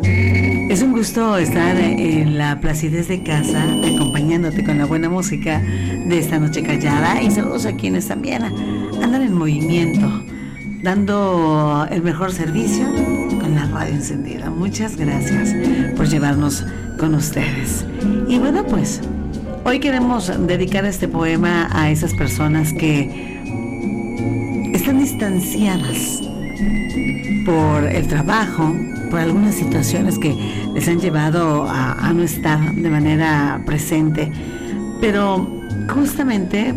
Es un gusto estar en la placidez de casa, acompañándote con la buena música de esta noche callada, y saludos a quienes también andan en movimiento, dando el mejor servicio con la radio encendida. Muchas gracias por llevarnos con ustedes. Y bueno, pues hoy queremos dedicar este poema a esas personas que están distanciadas por el trabajo, por algunas situaciones que les han llevado a no estar de manera presente, pero justamente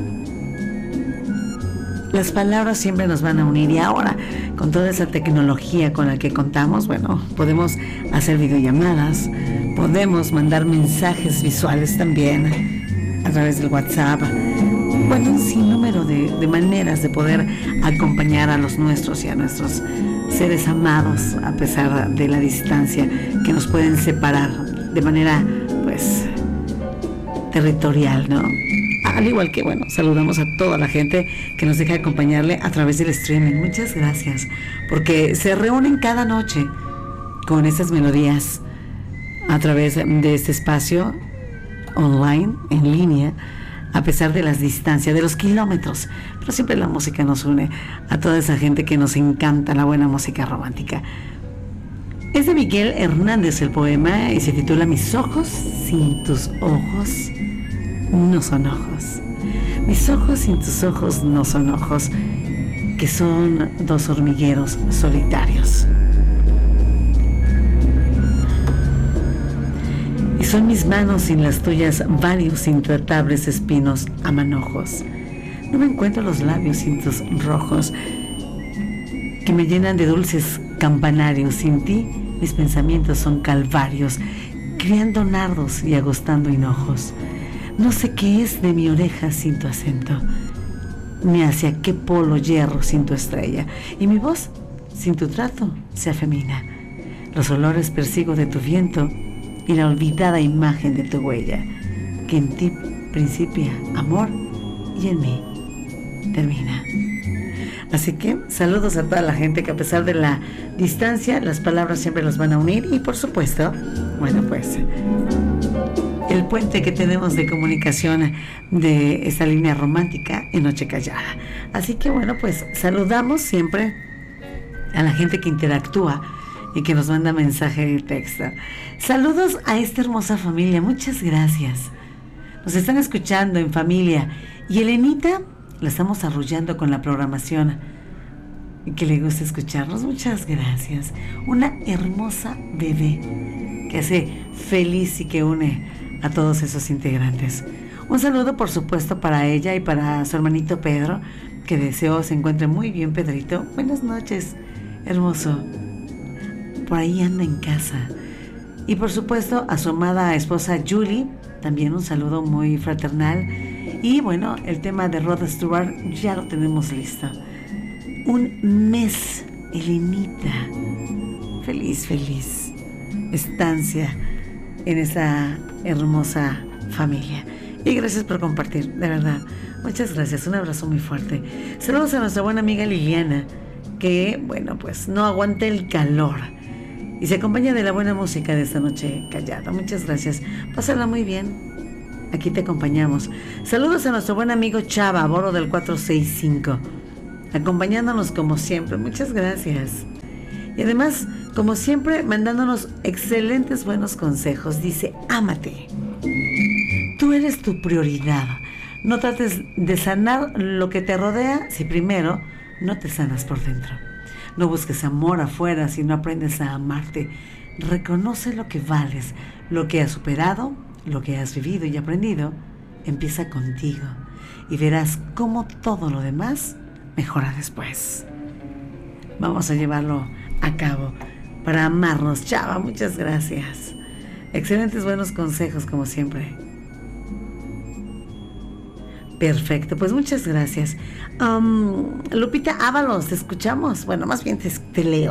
las palabras siempre nos van a unir. Y ahora, con toda esa tecnología con la que contamos, bueno, podemos hacer videollamadas, podemos mandar mensajes visuales también a través del WhatsApp. Bueno, un sinnúmero de maneras de poder acompañar a los nuestros y a nuestros seres amados, a pesar de la distancia que nos pueden separar de manera, pues, territorial, ¿no? Al igual que, bueno, saludamos a toda la gente que nos deja acompañarle a través del streaming. Muchas gracias, porque se reúnen cada noche con esas melodías a través de este espacio online, en línea, a pesar de las distancias, de los kilómetros, pero siempre la música nos une a toda esa gente que nos encanta la buena música romántica. Es de Miguel Hernández el poema y se titula Mis ojos sin tus ojos no son ojos. Mis ojos sin tus ojos no son ojos, que son dos hormigueros solitarios. Y son mis manos sin las tuyas varios intratables espinos a manojos. No me encuentro los labios sin tus rojos, que me llenan de dulces campanarios. Sin ti mis pensamientos son calvarios, criando nardos y agostando hinojos. No sé qué es de mi oreja sin tu acento, ni hacia qué polo hierro sin tu estrella, y mi voz sin tu trato se afemina. Los olores persigo de tu viento y la olvidada imagen de tu huella, que en ti principia amor y en mí termina. Así que saludos a toda la gente que, a pesar de la distancia, las palabras siempre los van a unir. Y por supuesto, bueno, pues el puente que tenemos de comunicación de esta línea romántica en Noche Callada. Así que bueno, pues saludamos siempre a la gente que interactúa y que nos manda mensaje de texto. Saludos a esta hermosa familia, muchas gracias. Nos están escuchando en familia, y Elenita la estamos arrullando con la programación, y que le gusta escucharnos. Muchas gracias. Una hermosa bebé que hace feliz y que une a todos esos integrantes. Un saludo, por supuesto, para ella y para su hermanito Pedro, que deseo se encuentre muy bien. Pedrito, buenas noches, hermoso. Por ahí anda en casa. Y por supuesto a su amada esposa Julie, también un saludo muy fraternal. Y bueno, el tema de Rod Stewart ya lo tenemos listo. Un mes, Elenita. Feliz estancia en esa hermosa familia. Y gracias por compartir, de verdad. Muchas gracias, un abrazo muy fuerte. Saludos a nuestra buena amiga Liliana, que, bueno, pues no aguanta el calor y se acompaña de la buena música de esta noche callada. Muchas gracias, pásala muy bien, aquí te acompañamos. Saludos a nuestro buen amigo Chava, a bordo del 465, acompañándonos como siempre. Muchas gracias. Y además, como siempre, mandándonos excelentes buenos consejos. Dice, ámate. Tú eres tu prioridad. No trates de sanar lo que te rodea si primero no te sanas por dentro. No busques amor afuera si no aprendes a amarte. Reconoce lo que vales, lo que has superado, lo que has vivido y aprendido. Empieza contigo y verás cómo todo lo demás mejora después. Vamos a llevarlo a cabo para amarnos. Chava, muchas gracias. Excelentes buenos consejos como siempre. Perfecto, pues muchas gracias. Lupita Ábalos, te escuchamos. Bueno, más bien te leo.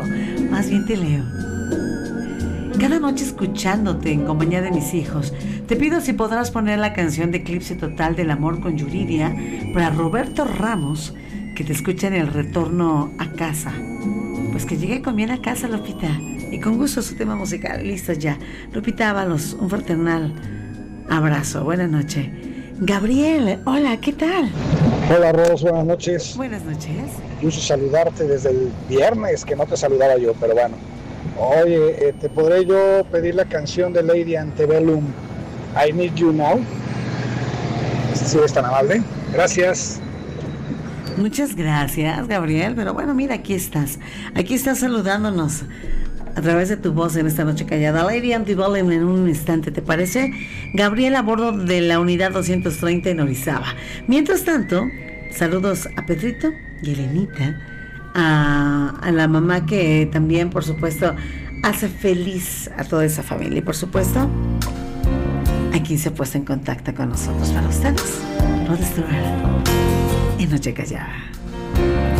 Cada noche escuchándote en compañía de mis hijos, te pido si podrás poner la canción de Eclipse Total del Amor con Yuridia para Roberto Ramos, que te escucha en el retorno a casa. Pues que llegue con bien a casa, Lupita. y con gusto su tema musical. Listo ya. Lupita Ábalos, un fraternal abrazo. Buenas noches. Gabriel, hola, ¿qué tal? Hola Ros, buenas noches. Buenas noches. Gusto saludarte desde el viernes, que no te saludaba yo, pero bueno. Oye, ¿te podré yo pedir la canción de Lady Antebellum, I Need You Now? Si eres tan amable. Gracias. Muchas gracias, Gabriel. Pero bueno, mira, aquí estás. Aquí estás saludándonos a través de tu voz en esta noche callada. Lady Antebellum en un instante, ¿te parece? Gabriel a bordo de la unidad 230 en Orizaba. Mientras tanto, saludos a Pedrito y Elenita, a la mamá que también, por supuesto, hace feliz a toda esa familia. Y por supuesto, a quien se ha puesto en contacto con nosotros para ustedes. Rod Stewart en Noche Callada.